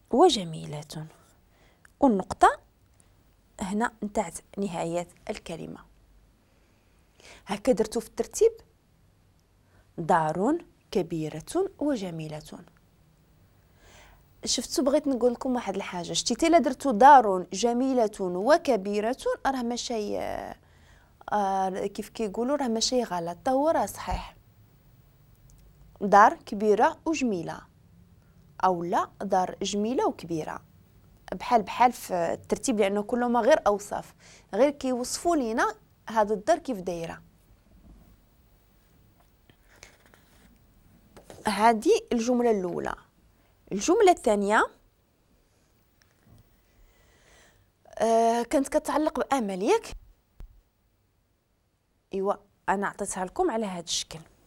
وجميلة. والنقطة هنا نتاع نهاية الكلمة. هكا درتو في الترتيب: دار كبيرة وجميلة. شفتوا بغيت نقول لكم واحد الحاجة، شتي الا درتو دار جميلة وكبيرة راه ماشي كيف كيقولوا راه ماشي غلط، هو راه صحيح. دار كبيرة وجميلة، او لا دار جميلة وكبيرة، بحال في الترتيب، لانه كلهما غير اوصاف، غير كيوصفوا لينا هذا الدار كيف دايره. هذه الجملة الأولى. الجملة الثانية كانت كتعلق بأمل، ياك؟ ايوا انا عطيتها لكم على هذا الشكل.